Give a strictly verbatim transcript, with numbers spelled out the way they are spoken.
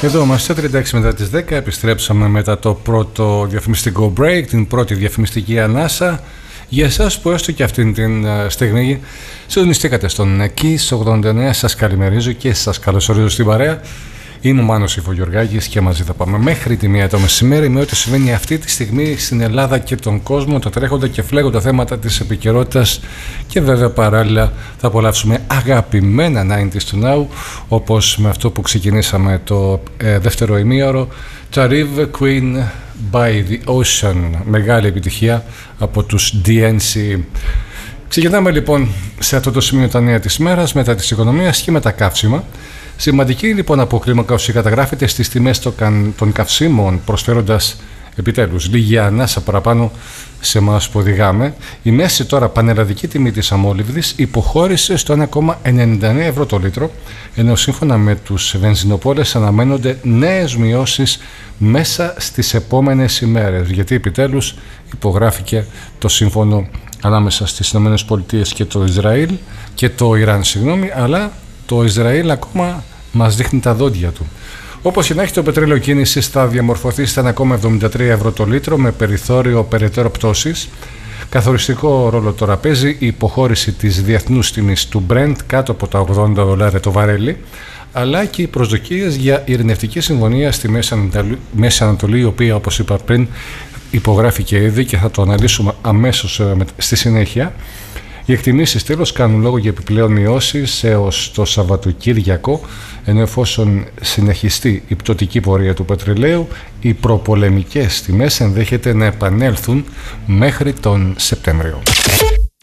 Εδώ είμαστε τριάντα έξι μετά τις δέκα. Επιστρέψαμε μετά το πρώτο διαφημιστικό break, την πρώτη διαφημιστική ανάσα. Για εσάς που έστω και αυτήν την στιγμή συντονιστήκατε στον Kiss ογδόντα εννέα, σας καλημερίζω και σας καλωσορίζω στην παρέα. Είμαι ο Μάνος Ιφογιοργάκης και μαζί θα πάμε μέχρι τη μία το μεσημέρι με ό,τι συμβαίνει αυτή τη στιγμή στην Ελλάδα και τον κόσμο, τα τρέχοντα και φλέγοντα θέματα της επικαιρότητας και βέβαια παράλληλα θα απολαύσουμε αγαπημένα ενενήντα του Now, όπως με αυτό που ξεκινήσαμε το ε, δεύτερο ημίωρο, Tariv Queen by the Ocean, μεγάλη επιτυχία από τους ντι εν σι. Ξεκινάμε λοιπόν σε αυτό το σημείο τα νέα της μέρας, μετά της οικονομίας και με τα καύσιμα. Σημαντική λοιπόν αποκλίμακωση καταγράφεται στις τιμές των καυσίμων, προσφέροντας επιτέλους λίγη ανάσα παραπάνω σε εμάς που οδηγάμε. Η μέση τώρα πανελλαδική τιμή της αμόλυβδης υποχώρησε στο ένα κόμμα ενενήντα εννέα ευρώ το λίτρο, ενώ σύμφωνα με τους βενζινοπόλες αναμένονται νέες μειώσεις μέσα στις επόμενες ημέρες, γιατί επιτέλους υπογράφηκε το σύμφωνο ανάμεσα στις ΗΠΑ και το Ισραήλ και το Ιράν, συγγνώμη, αλλά το Ισραήλ ακόμα μας δείχνει τα δόντια του. Όπως και να έχει, το πετρέλαιο κίνησης θα διαμορφωθεί στα ένα κόμμα εβδομήντα τρία ευρώ το λίτρο με περιθώριο περαιτέρω πτώσης. Καθοριστικό ρόλο τώρα παίζει η υποχώρηση της διεθνούς τιμής του Brent κάτω από τα ογδόντα δολάρια το βαρέλι, αλλά και οι προσδοκίες για ειρηνευτική συμφωνία στη Μέση Ανατολή, η οποία, όπως είπα πριν, υπογράφηκε ήδη και θα το αναλύσουμε αμέσως στη συνέχεια. Οι εκτιμήσεις τέλος κάνουν λόγο για επιπλέον μειώσεις έως το Σαββατοκύριακο, ενώ εφόσον συνεχιστεί η πτωτική πορεία του πετρελαίου, οι προπολεμικές τιμές ενδέχεται να επανέλθουν μέχρι τον Σεπτέμβριο.